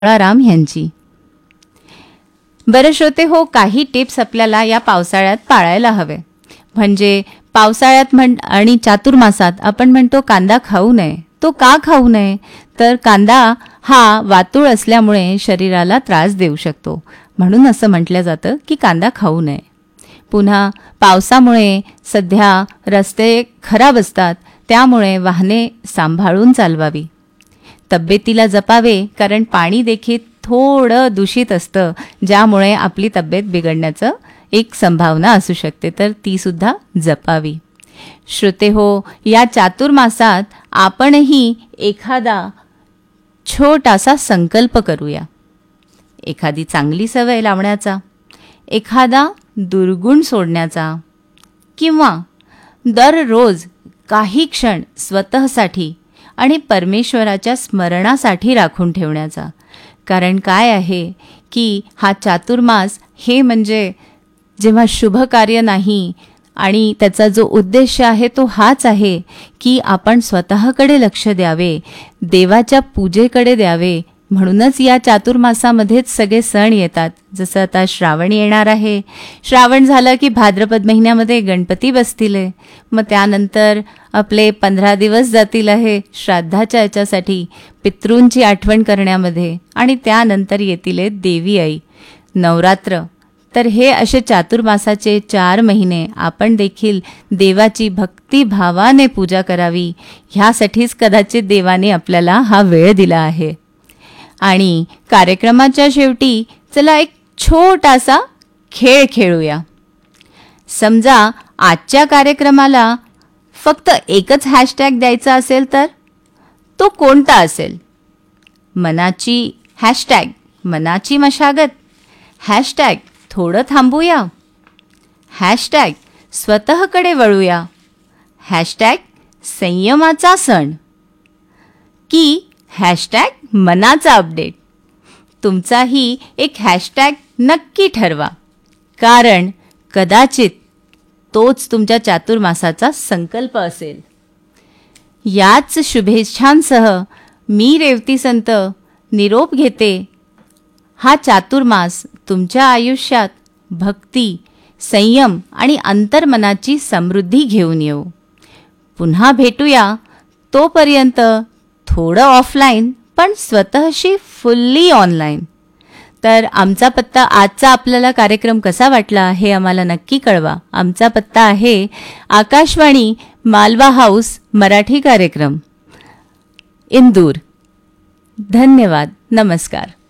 राम यांची. बरं श्रोते हो, काही टिप्स आपल्याला या पावसाळ्यात पाळायला हवे. म्हणजे पावसाळ्यात आणि चातुर्मासात आपण म्हणतो कांदा खाऊ नये. तो का खाऊ नये? तर कांदा हा वातुळ असल्यामुळे शरीराला त्रास देऊ शकतो, म्हणून असं म्हटलं जातं की कांदा खाऊ नये. पुन्हा पावसामुळे सध्या रस्ते खराब असतात, त्यामुळे वाहने सांभाळून चालवावी. तब्येतीला जपावे, कारण पाणी देखील थोडं दूषित असतं, ज्यामुळे आपली तब्येत बिघडण्याचं एक संभावना असू शकते, तर ती सुद्धा जपावी. श्रोते हो, या चातुर्मासात आपणही एखादा छोटासा संकल्प करूया. एखादी चांगली सवय लावण्याचा, एखादा दुर्गुण सोडण्याचा, किंवा दररोज काही क्षण स्वतःसाठी आणि परमेश्वराच्या स्मरणासाठी राखून ठेवण्याचा. कारण काय आहे की हा चातुर्मास हे म्हणजे जेव्हा शुभ कार्य नाही, आणि त्याचा जो उद्देश आहे तो हाच आहे की आपण स्वतःकडे लक्ष द्यावे, देवाच्या पूजेकडे द्यावे. म्हणूनच या चातुर्मासामध्येच सगळे सण येतात. जसं आता श्रावण येणार आहे, श्रावण झालं की भाद्रपद महिन्यामध्ये गणपती बसतील, मग त्यानंतर आपले 15 दिवस जातील आहे श्राद्धाच्या याच्यासाठी, पितृंची आठवण करण्यामध्ये, आणि त्यानंतर येतील देवी आई नवरात्र. तर हे असे चातुर्मासाचे 4 महिने आपण देखील देवाची भक्तिभावाने पूजा करावी, ह्यासाठीच कदाचित देवाने आपल्याला हा वेळ दिला आहे. आणि कार्यक्रमाच्या शेवटी चला एक छोटासा खेळ खेळूया. समजा आजच्या कार्यक्रमाला फक्त एकच हॅशटॅग द्यायचा असेल तर तो कोणता असेल? मनाची हॅशटॅग मनाची मशागत, हॅशटॅग थोडं थांबूया, हॅशटॅग स्वतःकडे वळूया, हॅशटॅग संयमाचा सण, की हॅशटॅग मनाचा अपडेट. तुमचाही एक हॅशटॅग नक्की ठरवा, कारण कदाचित तोच तुमच्या चातुर्मासाचा संकल्प असेल. याच शुभेच्छांसह मी रेवती संत निरोप घेते. हा चातुर्मास तुमच्या आयुष्यात भक्ती, संयम आणि अंतर्मनाची समृद्धी घेऊन येऊ. पुन्हा भेटूया. तोपर्यंत थोडं ऑफलाईन पण स्वतःशी फुल्ली ऑनलाईन. तर आमचा पत्ता, आजचा आपल्याला कार्यक्रम कसा वाटला हे आम्हाला नक्की कळवा. आमचा पत्ता आहे आकाशवाणी मालवा हाऊस मराठी कार्यक्रम, इंदूर. धन्यवाद. नमस्कार.